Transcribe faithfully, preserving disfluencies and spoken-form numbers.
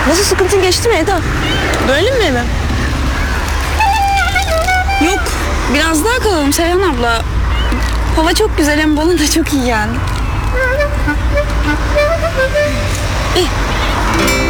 Nasıl, sıkıntın geçti mi Eda? Böyle mi mi? Yok, biraz daha kalalım Seyhan abla. Hava çok güzel, hem bana da çok iyi yani. İyi.